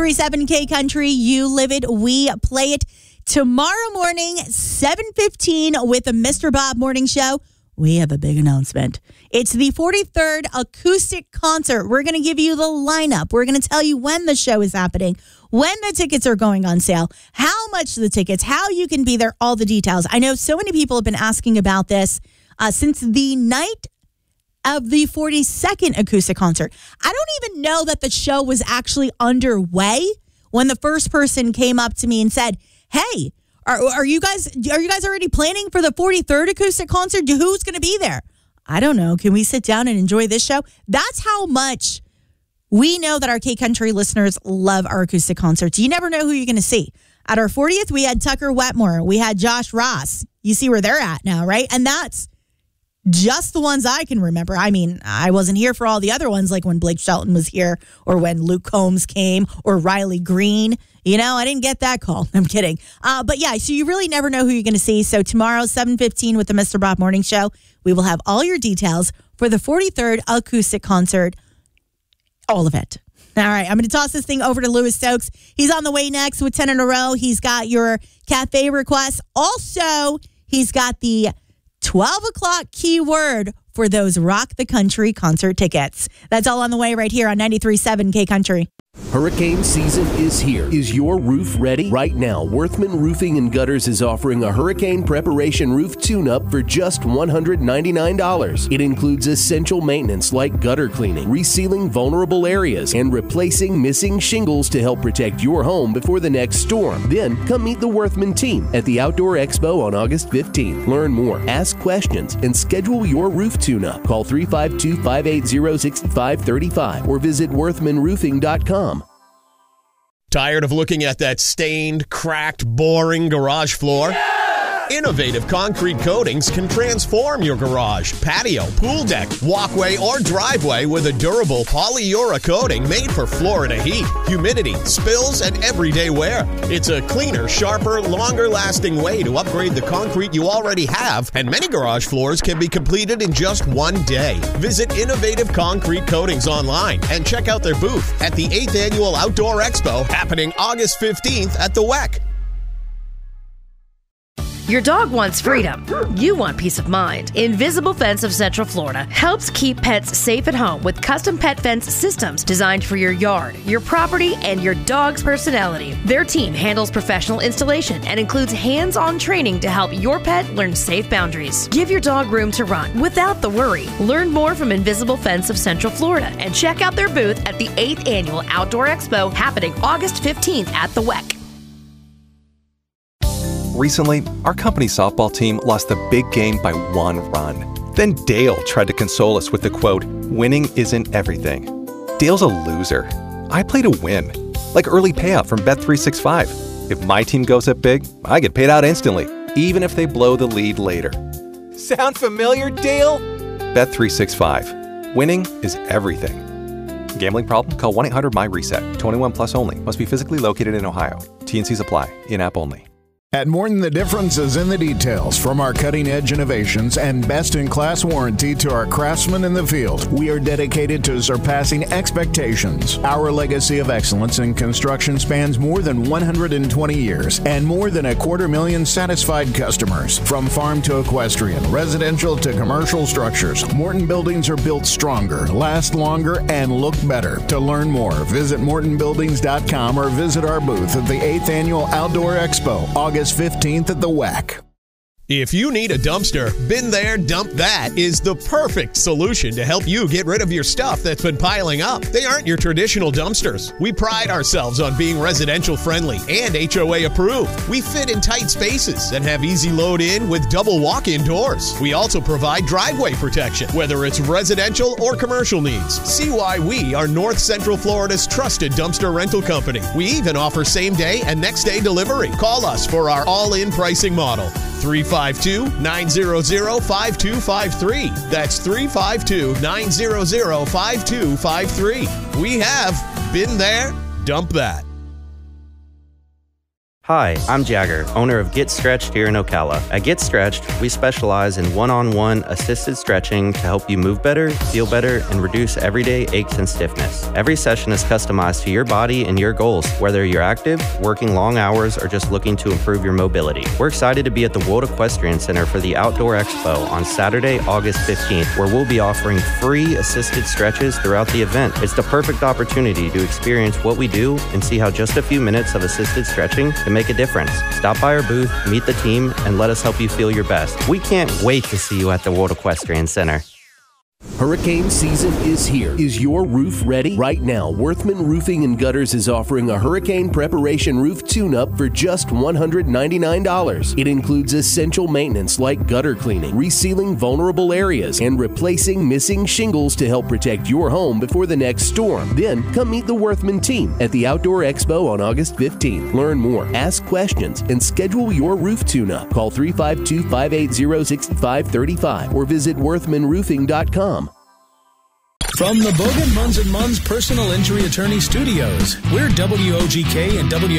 93.7 Country, you live it, we play it. Tomorrow morning, 7:15 with the Mr. Bob Morning Show, we have a big announcement. It's the 43rd acoustic concert. We're going to give you the lineup. We're going to tell you when the show is happening, when the tickets are going on sale, how much the tickets, how you can be there, all the details. I know so many people have been asking about this since the night of the 42nd acoustic concert. I don't even know that the show was actually underway when the first person came up to me and said, "Hey, are you guys already planning for the 43rd acoustic concert? Who's going to be there?" I don't know. Can we sit down and enjoy this show? That's how much we know that our K-Country listeners love our acoustic concerts. You never know who you're going to see. At our 40th, we had Tucker Wetmore. We had Josh Ross. You see where they're at now, right? And that's just the ones I can remember. I mean, I wasn't here for all the other ones, like when Blake Shelton was here or when Luke Combs came or Riley Green. You know, I didn't get that call. I'm kidding. But yeah, so you really never know who you're going to see. So tomorrow, 7:15 with the Mr. Bob Morning Show, we will have all your details for the 43rd acoustic concert. All of it. All right, I'm going to toss this thing over to Louis Stokes. He's on the way next with 10 in a row. He's got your cafe requests. Also, he's got the 12 o'clock keyword for those Rock the Country concert tickets. That's all on the way right here on 93.7 K-Country. Hurricane season is here. Is your roof ready? Right now, Worthman Roofing and Gutters is offering a hurricane preparation roof tune-up for just $199. It includes essential maintenance like gutter cleaning, resealing vulnerable areas, and replacing missing shingles to help protect your home before the next storm. Then, come meet the Worthman team at the Outdoor Expo on August 15th. Learn more, ask questions, and schedule your roof tune-up. Call 352-580-6535 or visit worthmanroofing.com. Tired of looking at that stained, cracked, boring garage floor? Yeah! Innovative concrete coatings can transform your garage, patio, pool deck, walkway, or driveway with a durable polyura coating made for Florida heat, humidity, spills, and everyday wear. It's a cleaner, sharper, longer-lasting way to upgrade the concrete you already have, and many garage floors can be completed in just one day. Visit Innovative Concrete Coatings online and check out their booth at the 8th Annual Outdoor Expo happening August 15th at the WEC. Your dog wants freedom. You want peace of mind. Invisible Fence of Central Florida helps keep pets safe at home with custom pet fence systems designed for your yard, your property, and your dog's personality. Their team handles professional installation and includes hands-on training to help your pet learn safe boundaries. Give your dog room to run without the worry. Learn more from Invisible Fence of Central Florida and check out their booth at the 8th Annual Outdoor Expo happening August 15th at the WEC. Recently, our company softball team lost the big game by 1 run. Then Dale tried to console us with the quote, "Winning isn't everything." Dale's a loser. I play to win, like early payout from Bet365. If my team goes up big, I get paid out instantly, even if they blow the lead later. Sound familiar, Dale? Bet365. Winning is everything. Gambling problem? Call 1-800-MY-RESET. 21 plus only. Must be physically located in Ohio. T&Cs apply. In-app only. At Morton, the difference is in the details. From our cutting-edge innovations and best-in-class warranty to our craftsmen in the field, we are dedicated to surpassing expectations. Our legacy of excellence in construction spans more than 120 years and more than 250,000 satisfied customers. From farm to equestrian, residential to commercial structures, Morton buildings are built stronger, last longer, and look better. To learn more, visit mortonbuildings.com or visit our booth at the 8th Annual Outdoor Expo, August 15th at the WEC. If you need a dumpster, Been There, Dump That is the perfect solution to help you get rid of your stuff that's been piling up. They aren't your traditional dumpsters. We pride ourselves on being residential friendly and HOA approved. We fit in tight spaces and have easy load in with double walk-in doors. We also provide driveway protection, whether it's residential or commercial needs. See why we are North Central Florida's trusted dumpster rental company. We even offer same-day and next-day delivery. Call us for our all-in pricing model. 352-900-5253. That's 352-900-5253. We have Been There, Dump That. Hi, I'm Jagger, owner of Get Stretched here in Ocala. At Get Stretched, we specialize in one-on-one assisted stretching to help you move better, feel better, and reduce everyday aches and stiffness. Every session is customized to your body and your goals, whether you're active, working long hours, or just looking to improve your mobility. We're excited to be at the World Equestrian Center for the Outdoor Expo on Saturday, August 15th, where we'll be offering free assisted stretches throughout the event. It's the perfect opportunity to experience what we do and see how just a few minutes of assisted stretching can make a difference. Stop by our booth, meet the team, and let us help you feel your best. We can't wait to see you at the World Equestrian Center. Hurricane season is here. Is your roof ready? Right now, Worthman Roofing and Gutters is offering a hurricane preparation roof tune-up for just $199. It includes essential maintenance like gutter cleaning, resealing vulnerable areas, and replacing missing shingles to help protect your home before the next storm. Then, come meet the Worthman team at the Outdoor Expo on August 15th. Learn more, ask questions, and schedule your roof tune-up. Call 352-580-6535 or visit worthmanroofing.com. From the Bogan Munz & Munz Personal Injury Attorney Studios, we're WOGK and